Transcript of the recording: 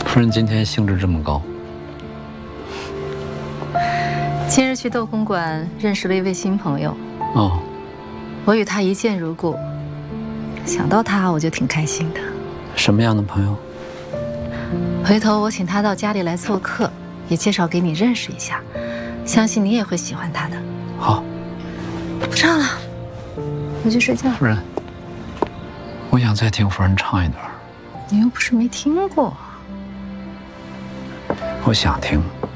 夫人今天兴致这么高。 今日去斗公馆认识了一位新朋友。 哦， 我与他一见如故，想到他我就挺开心的。 什么样的朋友？ 回头我请他到家里来做客，也介绍给你认识一下，相信你也会喜欢他的。 好， 不唱了，回去睡觉。 夫人，我想再听夫人唱一段。 你又不是没听过。 我想听。